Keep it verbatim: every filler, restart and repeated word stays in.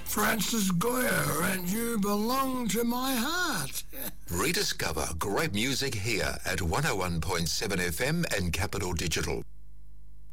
Francis Goya, and you belong to my heart. Rediscover great music here at one oh one point seven F M and Capital Digital.